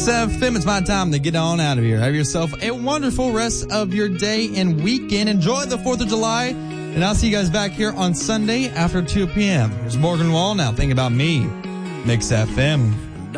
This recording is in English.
FM, it's my time to get on out of here. Have yourself a wonderful rest of your day and weekend. Enjoy the 4th of July, and I'll see you guys back here on Sunday after 2 p.m. Here's Morgan Wall now. Think about me. Mix FM.